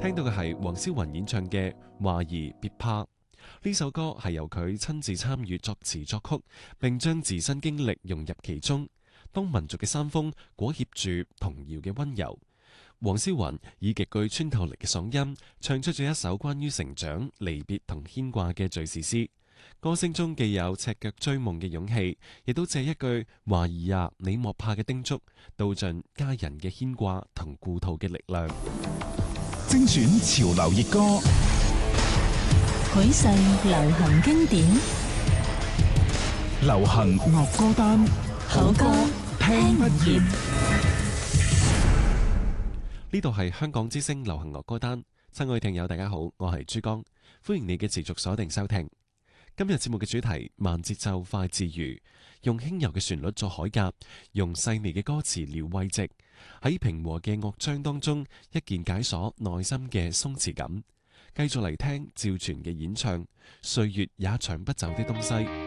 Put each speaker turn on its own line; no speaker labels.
聽到嘅係黃霄雲演唱嘅《話兒別怕》。呢首歌係由佢親自參與作詞作曲，並將自身經歷融入其中。當民族嘅山峰裹挾住童謠嘅溫柔，黃霄雲以極具穿透力嘅嗓音，唱出咗一首關於成長、離別同牽掛嘅敘事詩。歌聲中既有赤腳追夢嘅勇氣，亦都借一句話兒啊，你莫怕嘅叮囑，道盡家人嘅牽掛同故土嘅力量。
精選潮流熱歌，
許世流行經典，
流行樂歌單，
好歌聽不厭。
呢度係香港之聲流行樂歌單，親愛聽友大家好，我係珠江，歡迎你嘅持續鎖定收聽。今日節目嘅主題慢節奏快自如，用輕柔嘅旋律做鎧甲，用細膩嘅歌詞療慰藉，喺平和嘅樂章當中一鍵解鎖內心嘅鬆弛感。繼續嚟聽趙傳嘅演唱《歲月也搶不走的東西》。